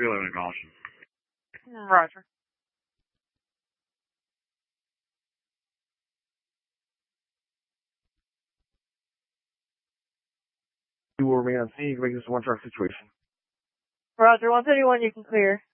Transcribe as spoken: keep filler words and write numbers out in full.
three eleven acknowledged. Roger. You will remain on scene. You can make this a one truck situation. Roger, one thirty-one, you can clear.